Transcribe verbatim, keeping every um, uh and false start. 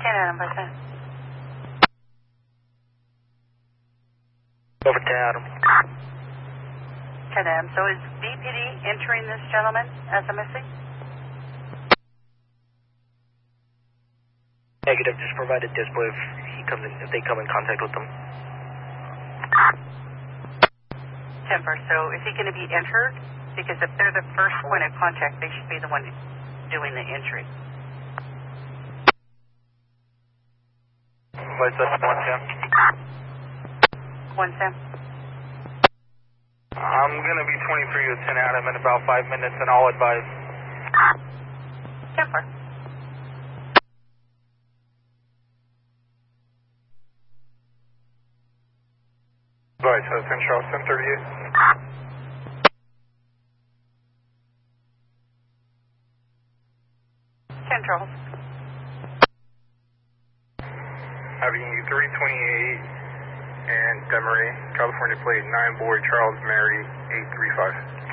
ten Adam, by ten. Over ten Adam. ten Adam. So is B P D entering this gentleman as a missing? Negative. Just provide a display if he comes in, if they come in contact with them. Temper. So is he going to be entered? Because if they're the first point of contact, they should be the one doing the entry. What's that? One Sam. One Sam. I'm gonna be twenty-three with ten Adam in about five minutes, and I'll advise. Temper. Advise, uh, ten Charles, ten thirty-eight. ten Charles. Having you three twenty-eight and Demery, California plate nine Boy Charles Mary eight three five.